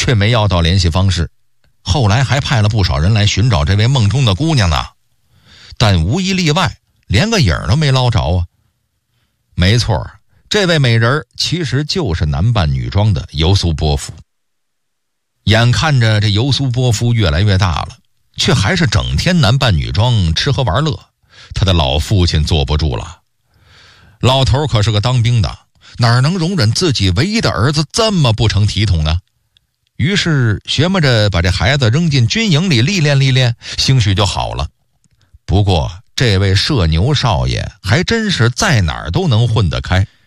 却没要到联系方式。后来还派了不少人来寻找这位梦中的姑娘呢，但无一例外，连个影儿都没捞着啊。没错，这位美人其实就是男扮女装的尤苏波夫。眼看着这尤苏波夫越来越大了，却还是整天男扮女装吃喝玩乐，他的老父亲坐不住了。老头可是个当兵的，哪能容忍自己唯一的儿子这么不成体统呢？于是学摸着把这孩子扔进军营里历练历练，兴许就好了。不过这位社牛少爷还真是在哪儿都能混得开，